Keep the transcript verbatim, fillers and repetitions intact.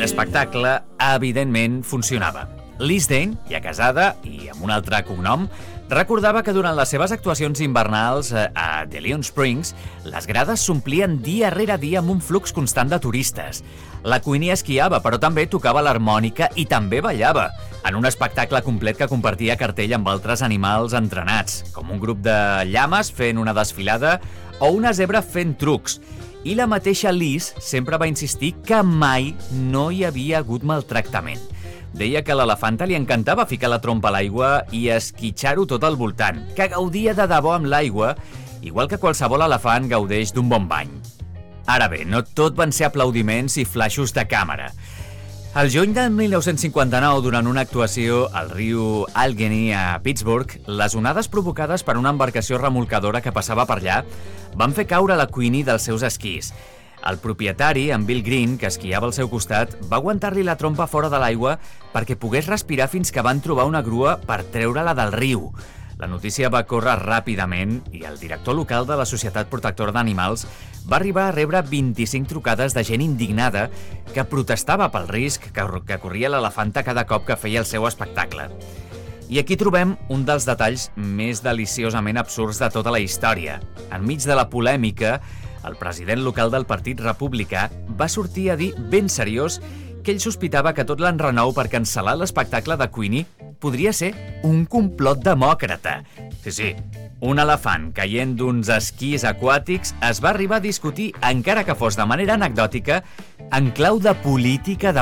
l'espectacle, evidentment, funcionava. Liz Dane, ja casada i amb un altre cognom, recordava que durant les seves actuacions invernals a De Leon Springs, les grades s'omplien dia rere dia amb un flux constant de turistes. La Queenie esquiava, però també tocava l'harmònica i també ballava, en un espectacle complet que compartia cartell amb altres animals entrenats, com un grup de llames fent una desfilada o una zebra fent trucs. I la mateixa Liz sempre va insistir que mai no hi havia hagut maltractament. Deia que a l'elefanta li encantava ficar la trompa a l'aigua i esquitxar-ho tot al voltant, que gaudia de debò amb l'aigua, igual que qualsevol elefant gaudeix d'un bon bany. Ara bé, no tot van ser aplaudiments i flaixos de càmera. El juny de mil nou-cents cinquanta-nou, durant una actuació al riu Allegheny a Pittsburgh, les onades provocades per una embarcació remolcadora que passava per allà van fer caure la Queenie dels seus esquís. El propietari, en Bill Green, que esquiava al seu costat, va aguantar-li la trompa fora de l'aigua perquè pogués respirar fins que van trobar una grua per treure-la del riu. La notícia va córrer ràpidament i el director local de la Societat Protectora d'Animals va arribar a rebre vint-i-cinc trucades de gent indignada que protestava pel risc que corria l'elefanta cada cop que feia el seu espectacle. I aquí trobem un dels detalls més deliciosament absurds de tota la història. Enmig de la polèmica, el president local del Partit Republicà va sortir a dir ben seriós que ell sospitava que tot l'enrenou per cancel·lar l'espectacle de Queenie podria ser un complot demòcrata. Sí, sí, un elefant caient d'uns esquís aquàtics es va arribar a discutir, encara que fos de manera anecdòtica, en clau de política de